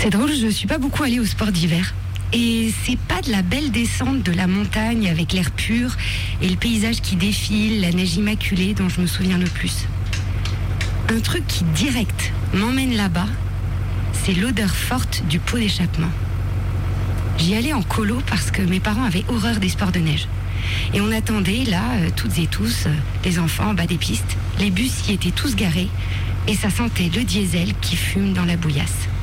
C'est drôle, je suis pas beaucoup allée au sport d'hiver. Et c'est pas de la belle descente de la montagne avec l'air pur et le paysage qui défile, la neige immaculée dont je me souviens le plus. Un truc qui direct m'emmène là-bas, c'est l'odeur forte du pot d'échappement. J'y allais en colo parce que mes parents avaient horreur des sports de neige. Et on attendait là, toutes et tous, les enfants en bas des pistes. Les bus y étaient tous garés et ça sentait le diesel qui fume dans la bouillasse.